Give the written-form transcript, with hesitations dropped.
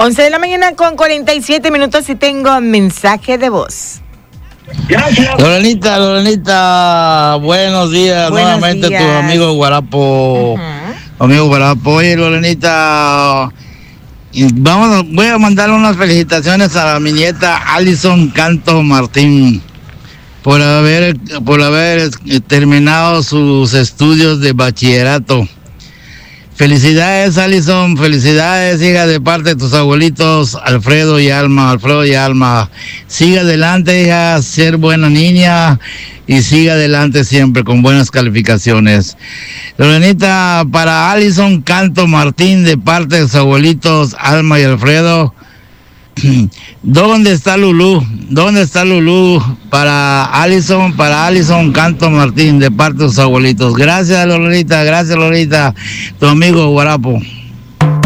11 de la mañana con 47 minutos y tengo mensaje de voz. Gracias. Lorenita, buenos días. Nuevamente tu amigo Guarapo. Amigo Guarapo. Oye, Lorenita, voy a mandar unas felicitaciones a mi nieta Alison Canto Martín por haber terminado sus estudios de bachillerato. Felicidades, Alison, felicidades, hija, de parte de tus abuelitos Alfredo y Alma. Sigue adelante, hija, ser buena niña y siga adelante siempre con buenas calificaciones. Lorenita, para Alison Canto Martín, de parte de sus abuelitos Alma y Alfredo, ¿dónde está Lulú? Para Alison Canto Martín, de parte de sus abuelitos. Gracias, Lolita, tu amigo Guarapo.